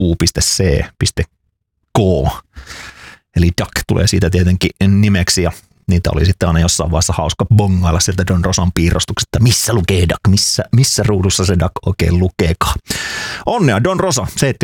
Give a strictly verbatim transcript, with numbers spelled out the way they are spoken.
u piste c piste k. Eli Duck tulee siitä tietenkin nimeksi ja niitä oli sitten aina jossain vaiheessa hauska bongailla sieltä Don Rosan piirustuksesta, missä lukee Duck, missä, missä ruudussa se Duck oikein lukeekaan. Onnea Don Rosa,